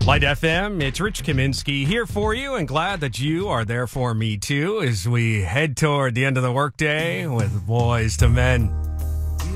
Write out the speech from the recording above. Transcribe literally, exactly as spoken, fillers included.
Light F M, it's Rich Kaminsky here for you, and glad that you are there for me too as we head toward the end of the workday with Boys to Men.